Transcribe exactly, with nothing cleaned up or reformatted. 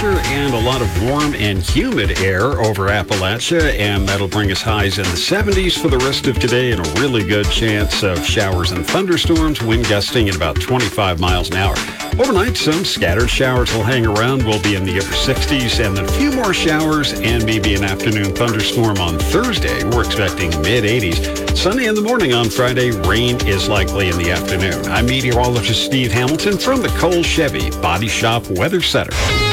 temperature and a lot of warm and humid air over Appalachia, and that'll bring us highs in the seventies for the rest of today and a really good chance of showers and thunderstorms, wind gusting at about twenty-five miles an hour. Overnight, some scattered showers will hang around. We'll be in the upper sixties, and then a few more showers and maybe an afternoon thunderstorm on Thursday. We're expecting mid-eighties. Sunny in the morning on Friday. Rain is likely in the afternoon. I'm meteorologist Steve Hamilton from the Cole Chevy Body Shop Weather Center.